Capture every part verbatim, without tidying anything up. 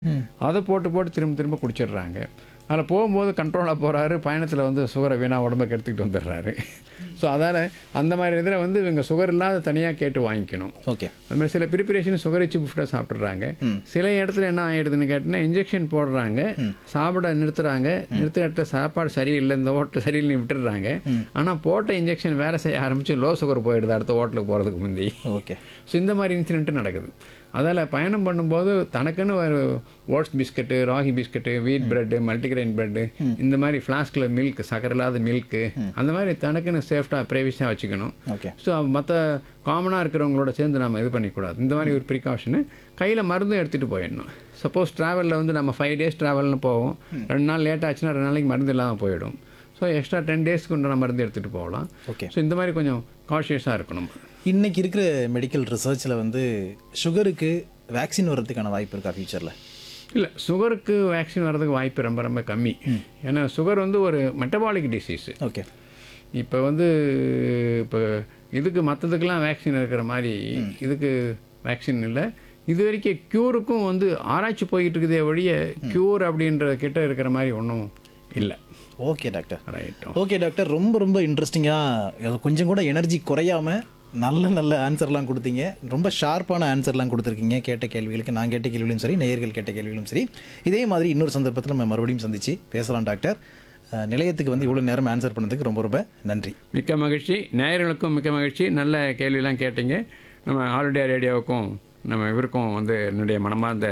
அதை போட்டு போட்டு திரும்ப திரும்ப குடிச்சிடுறாங்க. அதில் போகும்போது கண்ட்ரோலாக போகிறாரு, பயணத்தில் வந்து சுகரை வீணாக உடம்புக்கு எடுத்துக்கிட்டு வந்துடுறாரு. ஸோ அதால் அந்த மாதிரி இதில் வந்து இவங்க சுகர் இல்லாத தனியாக கேட்டு வாங்கிக்கணும். ஓகே. அது மாதிரி சில ப்ரிப்பரேஷன் சுகர் வச்சு ஃபுட்டாக சாப்பிட்றாங்க. சில இடத்துல என்ன ஆகிடுதுன்னு கேட்டிங்கன்னா, இன்ஜெக்ஷன் போடுறாங்க, சாப்பிட நிறுத்துறாங்க, நிறுத்த இடத்துல சாப்பாடு சரியில்லை, இந்த ஓட்டல் சரியில்லை விட்டுடுறாங்க. ஆனால் போட்ட இன்ஜெக்ஷன் வேலை செய்ய ஆரம்பித்து லோ சுகர் போயிடுது அடுத்த ஹோட்டலுக்கு போகிறதுக்கு முந்தி. ஓகே. ஸோ இந்த மாதிரி இன்சிடென்ட்டு நடக்குது. அதால் பயணம் பண்ணும்போது தனக்குன்னு ஒரு ஓட்ஸ் பிஸ்கட்டு, ராகி பிஸ்கட்டு, வீட் பிரெட்டு, மல்டிகிரெயின் பிரெட்டு, இந்த மாதிரி ஃப்ளாஸ்கில் மில்க், சக்கரை இல்லாத மில்க்கு, அந்த மாதிரி தனக்குன்னு சேஃப்டாக ப்ரைவசியாக வச்சுக்கணும். ஓகே. ஸோ மற்ற காமனாக இருக்கிறவங்களோட சேர்ந்து நம்ம இது பண்ணிக்கூடாது. இந்த மாதிரி ஒரு ப்ரிகாஷனு கையில் மருந்தும் எடுத்துகிட்டு போயிடணும். சப்போஸ் ட்ராவலில் வந்து நம்ம ஃபைவ் டேஸ் ட்ராவல்னு போவோம், ரெண்டு நாள் லேட் ஆச்சுன்னா ரெண்டு நாளைக்கு மருந்து இல்லாமல் போயிடும். ஸோ எக்ஸ்ட்ரா டென் டேஸ்க்கு உண்டான மருந்து எடுத்துகிட்டு போகலாம். ஓகே. ஸோ இந்த மாதிரி கொஞ்சம் காஷியஸாக இருக்கணும். இன்னைக்கு இருக்கிற மெடிக்கல் ரிசர்ச்சில் வந்து சுகருக்கு வேக்சின் வர்றதுக்கான வாய்ப்பு இருக்கா ஃபியூச்சரில்? இல்லை, சுகருக்கு வேக்சின் வர்றதுக்கு வாய்ப்பு ரொம்ப ரொம்ப கம்மி. ஏன்னா சுகர் வந்து ஒரு மெட்டபாலிக் டிசீஸு. ஓகே. இப்போ வந்து இப்போ இதுக்கு மற்றதுக்கெல்லாம் வேக்சின் இருக்கிற மாதிரி இதுக்கு வேக்சின் இல்லை. இது வரைக்கும் க்யூருக்கும் வந்து ஆராய்ச்சி போய்கிட்டு இருக்குதே ஒழிய க்யூர் அப்படின்ற கிட்ட இருக்கிற மாதிரி ஒன்றும் இல்லை. Okay doctor. Right. Okay doctor, ரொம்ப ரொம்ப இன்ட்ரெஸ்டிங்காக கொஞ்சம் கூட எனர்ஜி குறையாமல் நல்ல நல்ல ஆன்சர்லாம் கொடுத்தீங்க. ரொம்ப ஷார்ப்பான ஆன்சர்லாம் கொடுத்துருக்கீங்க. கேட்ட கேள்விகளுக்கு, நான் கேட்ட கேள்விகளும் சரி, நேயர்கள் கேட்ட கேள்விகளும் சரி. இதே மாதிரி இன்னொரு சந்தர்ப்பத்தில் நம்ம மறுபடியும் சந்தித்து பேசலாம் டாக்டர். நிலையத்துக்கு வந்து இவ்வளோ நேரம் ஆன்சர் பண்ணதுக்கு ரொம்ப ரொம்ப நன்றி. மிக்க மகிழ்ச்சி. நேயர்களுக்கும் மிக்க மகிழ்ச்சி. நல்ல கேள்வியெல்லாம் கேட்டீங்க. நம்ம ஆல் இண்டியா ரேடியோவுக்கும் நம்ம இவருக்கும் வந்து என்னுடைய மனமார்ந்த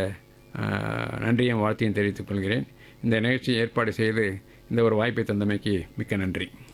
நன்றியும் வாழ்த்தையும் தெரிவித்துக் கொள்கிறேன். இந்த நிகழ்ச்சியை ஏற்பாடு செய்து இந்த ஒரு வாய்ப்பை தந்தமைக்கு மிக்க நன்றி.